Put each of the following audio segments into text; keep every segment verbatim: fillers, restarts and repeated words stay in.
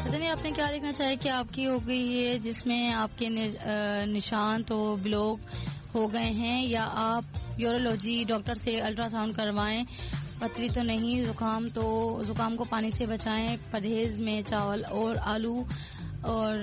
پتہ نہیں آپ نے کیا لکھنا چاہے کہ آپ کی ہو گئی ہے جس میں آپ کے نشان تو بلاک ہو گئے ہیں, یا آپ یورولوجی ڈاکٹر سے الٹرا ساؤنڈ کروائیں. پتری تو نہیں, زکام تو زکام کو پانی سے بچائیں, پرہیز میں چاول اور آلو اور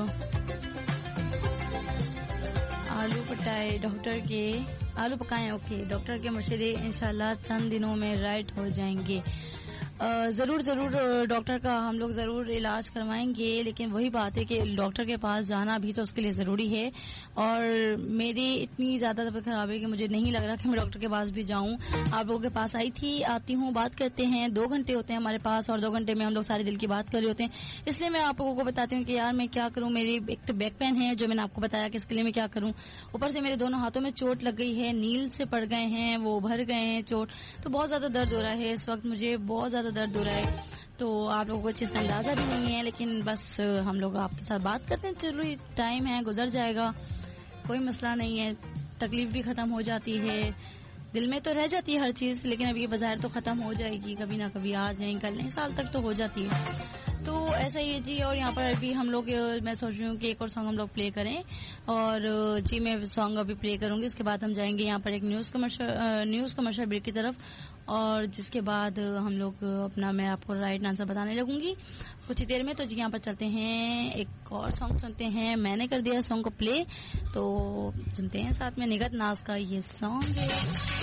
آلو پٹائے ڈاکٹر کے آلو پکائیں اوکے ڈاکٹر کے مشورے انشاءاللہ چند دنوں میں رائٹ ہو جائیں گے. ضرور ضرور ڈاکٹر کا ہم لوگ ضرور علاج کروائیں گے, لیکن وہی بات ہے کہ ڈاکٹر کے پاس جانا بھی تو اس کے لیے ضروری ہے. اور میری اتنی زیادہ طبیعت خراب ہے کہ مجھے نہیں لگ رہا کہ میں ڈاکٹر کے پاس بھی جاؤں. آپ لوگوں کے پاس آئی تھی آتی ہوں, بات کرتے ہیں. دو گھنٹے ہوتے ہیں ہمارے پاس اور دو گھنٹے میں ہم لوگ سارے دل کی بات کر رہے ہوتے ہیں. اس لیے میں آپ لوگوں کو بتاتی ہوں کہ یار میں کیا کروں. میری ایک تو بیک پین ہے جو میں نے آپ کو بتایا کہ اس کے لیے میں کیا کروں. اوپر سے میرے دونوں ہاتھوں میں چوٹ لگ گئی ہے, نیل سے پڑ گئے ہیں, وہ ابھر گئے ہیں چوٹ, تو بہت زیادہ درد ہو رہا ہے اس وقت. مجھے بہت زیادہ درد ہو رہا ہے, تو آپ لوگوں کو چیز کا اندازہ بھی نہیں ہے, لیکن بس ہم لوگ آپ کے ساتھ بات کرتے ہیں. چلو ٹائم ہے, گزر جائے گا, کوئی مسئلہ نہیں ہے. تکلیف بھی ختم ہو جاتی ہے, دل میں تو رہ جاتی ہے ہر چیز, لیکن اب یہ بظاہر تو ختم ہو جائے گی کبھی نہ کبھی, آج نہیں کل نہیں سال تک تو ہو جاتی ہے. تو ایسا ہی ہے جی. اور یہاں پر ابھی ہم لوگ میں سوچ رہی ہوں کہ ایک اور سانگ ہم لوگ پلے کریں, اور جی میں سانگ ابھی پلے کروں گی. اس کے بعد ہم جائیں گے یہاں پر ایک news commercial news commercial break کی طرف, اور جس کے بعد ہم لوگ اپنا میں آپ کو رائٹ آنسر بتانے لگوں گی کچھ ہی دیر میں. تو جی یہاں پر چلتے ہیں, ایک اور سانگ سنتے ہیں. میں نے کر دیا سانگ کو پلے, تو سنتے ہیں ساتھ میں نگہت ناز کا یہ سانگ ہے.